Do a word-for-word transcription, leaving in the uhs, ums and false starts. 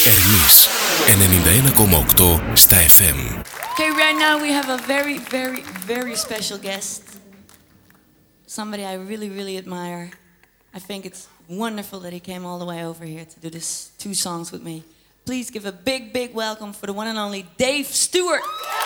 Ερμής ενενήντα ένα κόμμα οκτώ στα εφ εμ. Okay, right now we have a very, very, very special guest. Somebody I really, really admire. I think it's wonderful that he came all the way over here to do this two songs with me. Please give a big, big welcome for the one and only Dave Stewart.